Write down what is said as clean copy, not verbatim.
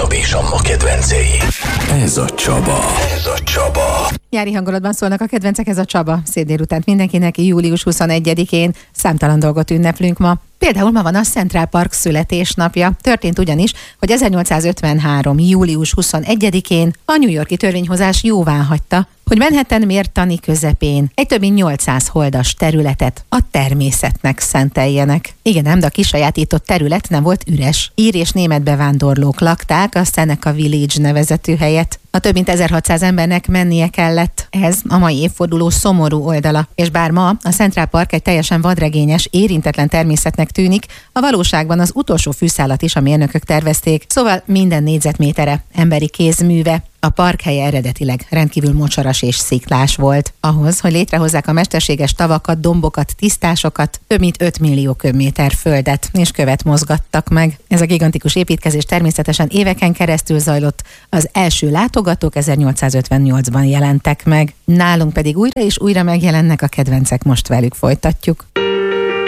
és a ma kedvencei. Ez a Csaba. Nyári hangulatban szólnak a kedvencek, ez a Csaba. Szép délután mindenkinek, július 21-én számtalan dolgot ünneplünk ma. Például ma van a Central Park születésnapja. Történt ugyanis, hogy 1853. július 21-én a New York-i törvényhozás jóváhagyta, hogy Manhattan mértani közepén egy több mint 800 holdas területet a természetnek szenteljenek. Igen, ám, de a kisajátított terület nem volt üres. Ír és német bevándorlók lakták a Seneca Village nevezetű helyet. A több mint 1600 embernek mennie kellett. Ez a mai évforduló szomorú oldala. És bár ma a Central Park egy teljesen vadregényes, érintetlen természetnek tűnik, a valóságban az utolsó fűszálat is a mérnökök tervezték, szóval minden négyzetmétere emberi kézműve. A park helye eredetileg rendkívül mocsaras és sziklás volt. Ahhoz, hogy létrehozzák a mesterséges tavakat, dombokat, tisztásokat, több mint 5 millió köbméter földet és követ mozgattak meg. Ez a gigantikus építkezés természetesen éveken keresztül zajlott. Az első látogatók 1858-ban jelentek meg. Nálunk pedig újra és újra megjelennek a kedvencek, most velük folytatjuk.